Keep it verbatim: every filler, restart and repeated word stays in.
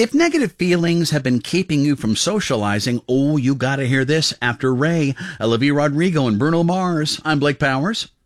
If negative feelings have been keeping you from socializing, oh, you got to hear this after Ray, Olivia Rodrigo, and Bruno Mars. I'm Blake Powers.